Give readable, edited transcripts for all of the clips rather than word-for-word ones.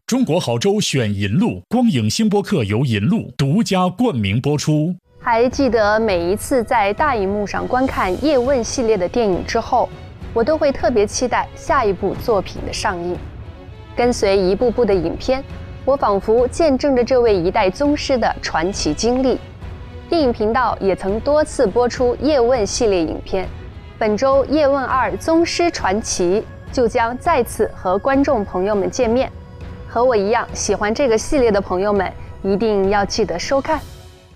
中国好州选银路，光影星播客由银路独家冠名播出。 还记得每一次在大荧幕上观看《叶问》系列的电影之后，我都会特别期待下一部作品的上映。跟随一部部的影片，我仿佛见证着这位一代宗师的传奇经历。电影频道也曾多次播出《叶问》系列影片，本周《叶问2：宗师传奇》就将再次和观众朋友们见面。和我一样喜欢这个系列的朋友们，一定要记得收看。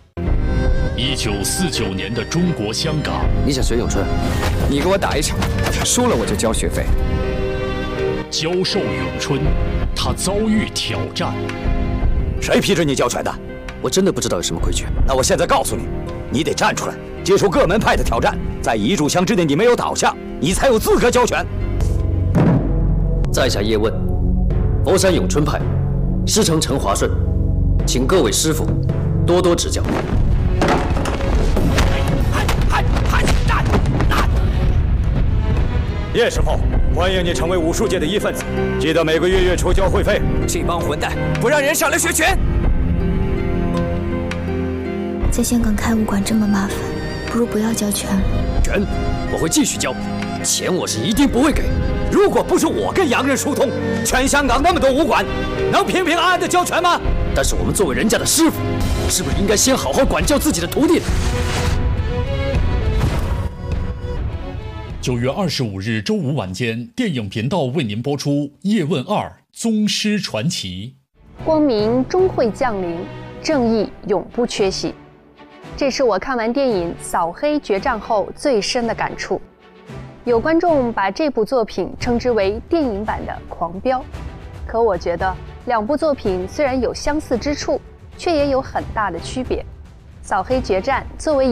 1949年的中国香港， 你想学咏春，你给我打一场，输了我就交学费。 教授咏春，他遭遇挑战。 谁批准你教拳的？ 我真的不知道有什么规矩。 那我现在告诉你，你得站出来，接受各门派的挑战，在一炷香之内你没有倒下，你才有资格教拳。 在下叶问，佛山咏春派，师承陈华顺，请各位师傅多多指教。 叶师傅，欢迎你成为武术界的一份子，记得每个月初交会费。 这帮混蛋不让人上来学拳。 在香港开武馆这么麻烦，不如不要教拳了。 拳我会继续教，钱我是一定不会给。 如果不是我跟洋人疏通，全香港那么多武馆，能平平安安的教拳吗？ 但是我们作为人家的师傅，是不是应该先好好管教自己的徒弟 ？9月25日周五晚间，电影频道为您播出《叶问2：宗师传奇》。 光明终会降临，正义永不缺席。这是我看完电影《扫黑决战》后最深的感触。有观众把这部作品称之为电影版的《狂飙》，可我觉得两部作品虽然有相似之处，却也有很大的区别。《扫黑决战》作为